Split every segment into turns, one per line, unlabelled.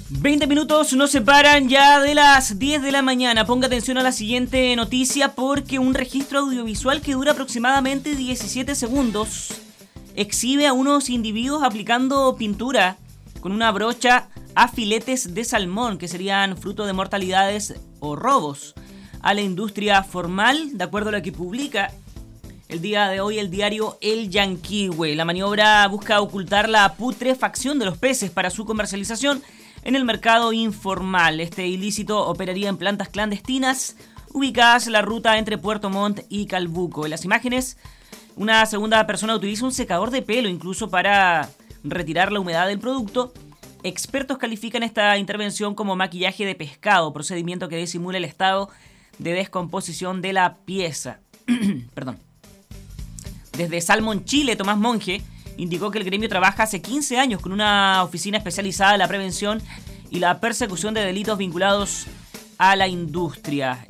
20 minutos nos separan ya de las 10 de la mañana. Ponga atención a la siguiente noticia porque un registro audiovisual que dura aproximadamente 17 segundos exhibe a unos individuos aplicando pintura con una brocha a filetes de salmón que serían fruto de mortalidades o robos a la industria formal, de acuerdo a lo que publica el día de hoy el diario El Yanquihue. La maniobra busca ocultar la putrefacción de los peces para su comercialización en el mercado informal. Este ilícito operaría en plantas clandestinas ubicadas en la ruta entre Puerto Montt y Calbuco. En las imágenes, una segunda persona utiliza un secador de pelo incluso para retirar la humedad del producto. Expertos califican esta intervención como maquillaje de pescado, procedimiento que disimula el estado de descomposición de la pieza. Perdón. Desde Salmon Chile, Tomás Monge indicó que el gremio trabaja hace 15 años con una oficina especializada en la prevención y la persecución de delitos vinculados a la industria.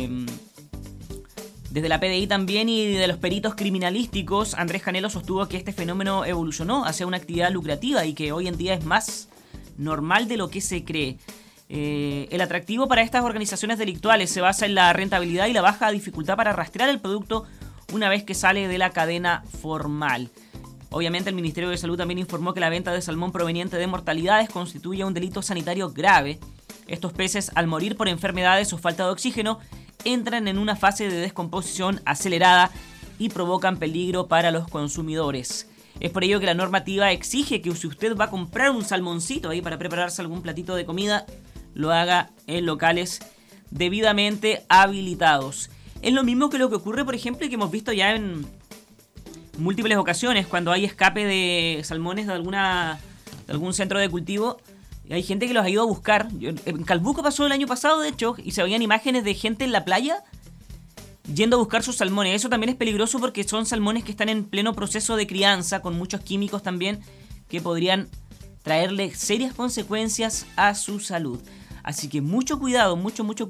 Desde la PDI también y de los peritos criminalísticos, Andrés Janelo sostuvo que este fenómeno evolucionó hacia una actividad lucrativa y que hoy en día es más normal de lo que se cree. El atractivo para estas organizaciones delictuales se basa en la rentabilidad y la baja dificultad para rastrear el producto una vez que sale de la cadena formal. Obviamente el Ministerio de Salud también informó que la venta de salmón proveniente de mortalidades constituye un delito sanitario grave. Estos peces, al morir por enfermedades o falta de oxígeno, entran en una fase de descomposición acelerada y provocan peligro para los consumidores. Es por ello que la normativa exige que si usted va a comprar un salmoncito ahí para prepararse algún platito de comida, lo haga en locales debidamente habilitados. Es lo mismo que lo que ocurre, por ejemplo, y que hemos visto ya en múltiples ocasiones cuando hay escape de salmones de algún centro de cultivo. Hay gente que los ha ido a buscar. En Calbuco pasó el año pasado, de hecho, y se veían imágenes de gente en la playa yendo a buscar sus salmones. Eso también es peligroso porque son salmones que están en pleno proceso de crianza, con muchos químicos también, que podrían traerle serias consecuencias a su salud. Así que mucho cuidado, mucho cuidado.